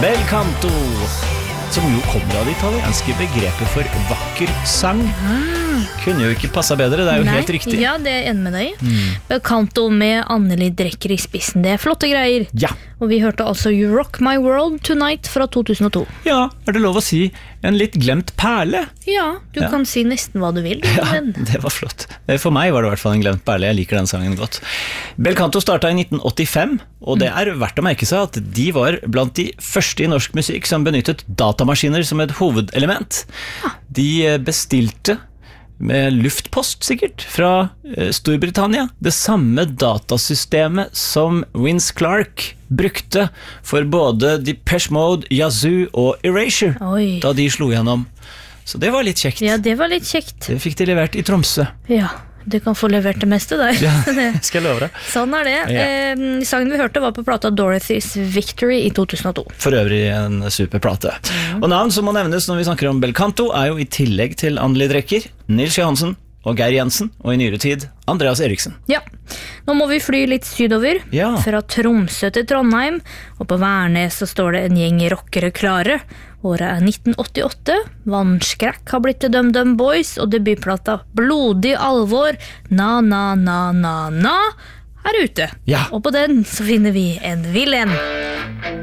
Bel canto, som jo kommer av det italienske begrepet for vakker sang. Kunne jo ikke passet bedre, det jo helt riktig. Ja, det enig med deg. Bel canto med Anneli Drecker I spissen, det flotte greier. Ja. Og vi hørte altså You Rock My World Tonight fra 2002. Ja, det lov å si en litt glemt perle? Ja, du kan si nesten hva du vil. Ja, det var flott. For meg var det I hvert fall en glemt perle, jeg liker den sangen godt. Bel canto startet I 1985, og det verdt å merke seg at de var blant de første I norsk musikk som benyttet datamaskiner som et hovedelement. De bestilte med luftpost sikkert fra Storbritannia det samme datasystemet som Vince Clarke brukte for både Depeche Mode, Yazoo og Erasure da de slo gjennom. Så det var litt kjekt. Ja, det var litt kjekt. Det fikk de levert I Tromsø. Ja, du kan få levert det meste der. Ja, skal jeg love deg. Sånn det. Sangen vi hørte var på plata Dorothy's Victory I 2002. For øvrig en superplate. Og navn som må nevnes når vi snakker om Bel canto jo I tillegg til Anneli Drecker, Nils Johansen og Geir Jensen, og I nyere tid Andreas Eriksen. Ja, nå må vi fly litt sydover, fra Tromsø til Trondheim, og på Værnes så står det en gjeng rockere klare. Året 1988, Vannskrekk har blitt til DumDum Boys, og debutplata Blodig alvor, na na na na na, ute. Og på den så finner vi en vill en.